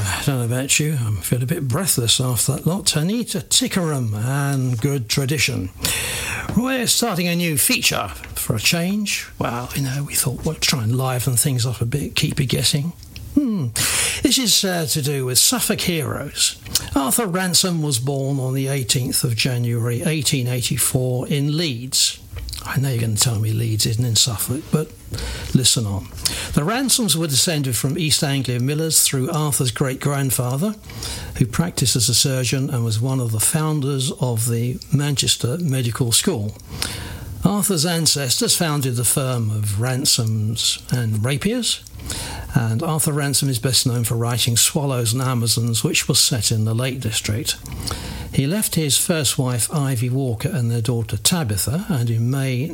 I don't know about you, I feel a bit breathless after that lot. Anita Tickerham and Good Tradition. We're starting a new feature for a change. Well, we thought we'll try and liven things up a bit, keep you guessing. This is to do with Suffolk heroes. Arthur Ransom was born on the 18th of January 1884 in Leeds. I know you're going to tell me Leeds isn't in Suffolk, but listen on. The Ransoms were descended from East Anglia millers through Arthur's great-grandfather, who practised as a surgeon and was one of the founders of the Manchester Medical School. Arthur's ancestors founded the firm of Ransoms and Rapiers, and Arthur Ransom is best known for writing Swallows and Amazons, which was set in the Lake District. He left his first wife, Ivy Walker, and their daughter, Tabitha, and in May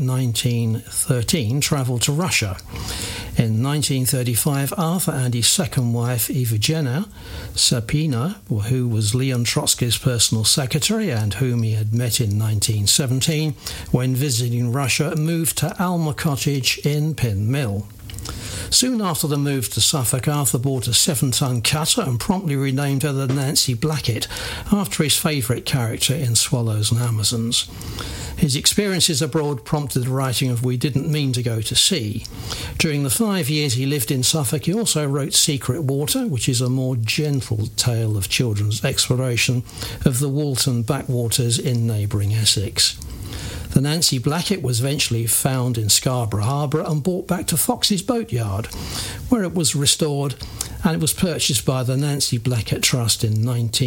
1913 travelled to Russia. In 1935, Arthur and his second wife, Evgenia Sapina, who was Leon Trotsky's personal secretary and whom he had met in 1917 when visiting Russia, moved to Alma Cottage in Pin Mill. Soon after the move to Suffolk, Arthur bought a 7-ton cutter and promptly renamed her the Nancy Blackett, after his favourite character in Swallows and Amazons. His experiences abroad prompted the writing of We Didn't Mean to Go to Sea. During the 5 years he lived in Suffolk, he also wrote Secret Water, which is a more gentle tale of children's exploration of the Walton backwaters in neighbouring Essex. The Nancy Blackett was eventually found in Scarborough Harbour and brought back to Fox's Boatyard, where it was restored, and it was purchased by the Nancy Blackett Trust in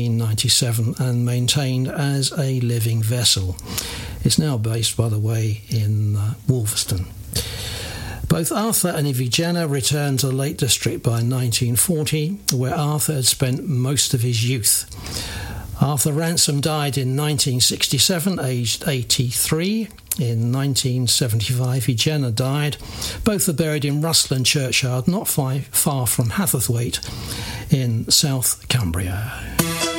1997 and maintained as a living vessel. It's now based, by the way, in Wolverston. Both Arthur and Evgenia returned to the Lake District by 1940, where Arthur had spent most of his youth. Arthur Ransom died in 1967, aged 83. In 1975, Evgenia died. Both are buried in Rusland Churchyard, not far from Hatherthwaite in South Cumbria.